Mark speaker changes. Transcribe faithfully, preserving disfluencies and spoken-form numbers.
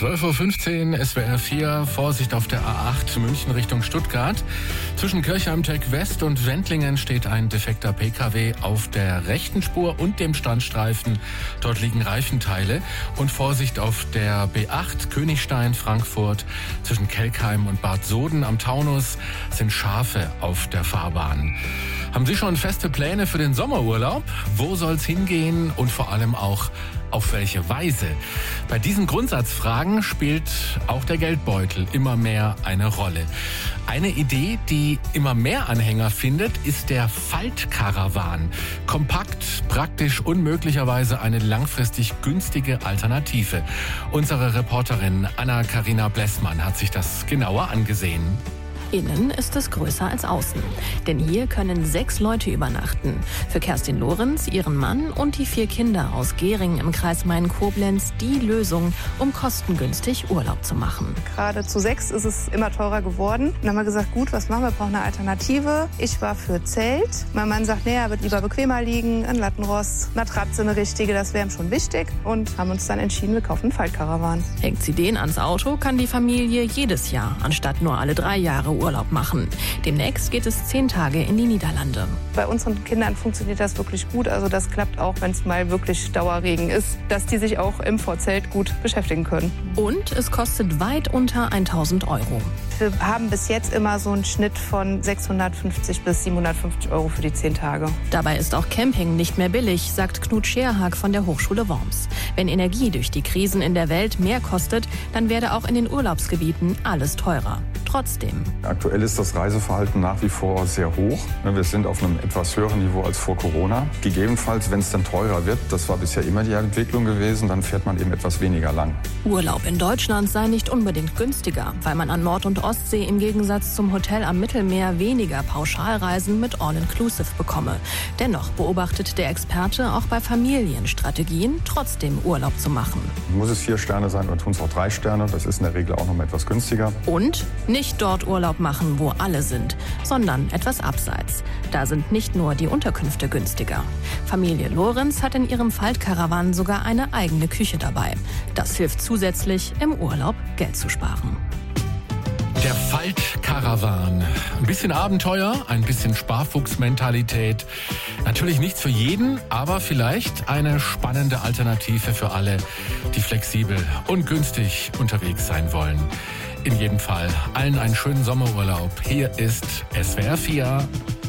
Speaker 1: zwölf Uhr fünfzehn, S W R vier, Vorsicht auf der A acht, München Richtung Stuttgart. Zwischen Kirchheim-Tech West und Wendlingen steht ein defekter P K W auf der rechten Spur und dem Standstreifen. Dort liegen Reifenteile. Und Vorsicht auf der B acht, Königstein-Frankfurt. Zwischen Kelkheim und Bad Soden am Taunus sind Schafe auf der Fahrbahn. Haben Sie schon feste Pläne für den Sommerurlaub? Wo soll's hingehen und vor allem auch auf welche Weise? Bei diesen Grundsatzfragen spielt auch der Geldbeutel immer mehr eine Rolle. Eine Idee, die immer mehr Anhänger findet, ist der Faltkarawan. Kompakt, praktisch und möglicherweise eine langfristig günstige Alternative. Unsere Reporterin Anna-Karina Blessmann hat sich das genauer angesehen.
Speaker 2: Innen ist es größer als außen, denn hier können sechs Leute übernachten. Für Kerstin Lorenz, ihren Mann und die vier Kinder aus Gering im Kreis Main-Koblenz die Lösung, um kostengünstig Urlaub zu machen.
Speaker 3: Gerade zu sechs ist es immer teurer geworden. Dann haben wir gesagt, gut, was machen wir? Wir brauchen eine Alternative. Ich war für Zelt. Mein Mann sagt, nee, er wird lieber bequemer liegen, ein Lattenrost, Matratze, eine richtige, das wäre ihm schon wichtig. Und haben uns dann entschieden, wir kaufen einen Faltkarawan.
Speaker 2: Hängt sie den ans Auto, kann die Familie jedes Jahr, anstatt nur alle drei Jahre Urlaub machen. Demnächst geht es zehn Tage in die Niederlande.
Speaker 3: Bei unseren Kindern funktioniert das wirklich gut. Also das klappt auch, wenn es mal wirklich Dauerregen ist, dass die sich auch im Vorzelt gut beschäftigen können.
Speaker 2: Und es kostet weit unter tausend Euro.
Speaker 3: Wir haben bis jetzt immer so einen Schnitt von sechshundertfünfzig bis siebenhundertfünfzig Euro für die zehn Tage.
Speaker 2: Dabei ist auch Camping nicht mehr billig, sagt Knut Scherhag von der Hochschule Worms. Wenn Energie durch die Krisen in der Welt mehr kostet, dann werde auch in den Urlaubsgebieten alles teurer. Trotzdem.
Speaker 4: Aktuell ist das Reiseverhalten nach wie vor sehr hoch. Wir sind auf einem etwas höheren Niveau als vor Corona. Gegebenenfalls, wenn es dann teurer wird, das war bisher immer die Entwicklung gewesen, dann fährt man eben etwas weniger lang.
Speaker 2: Urlaub in Deutschland sei nicht unbedingt günstiger, weil man an Nord- und Ostsee im Gegensatz zum Hotel am Mittelmeer weniger Pauschalreisen mit All-Inclusive bekomme. Dennoch beobachtet der Experte auch bei Familien Strategien, trotzdem Urlaub zu machen.
Speaker 4: Muss es vier Sterne sein oder tun es auch drei Sterne? Das ist in der Regel auch noch mal etwas günstiger.
Speaker 2: Und nicht dort Urlaub machen, wo alle sind, sondern etwas abseits. Da sind nicht nur die Unterkünfte günstiger. Familie Lorenz hat in ihrem Faltkarawan sogar eine eigene Küche dabei. Das hilft zusätzlich, im Urlaub Geld zu sparen.
Speaker 1: Der Faltkarawan. Ein bisschen Abenteuer, ein bisschen Sparfuchsmentalität. Natürlich nichts für jeden, aber vielleicht eine spannende Alternative für alle, die flexibel und günstig unterwegs sein wollen. In jedem Fall allen einen schönen Sommerurlaub. Hier ist S W R vier.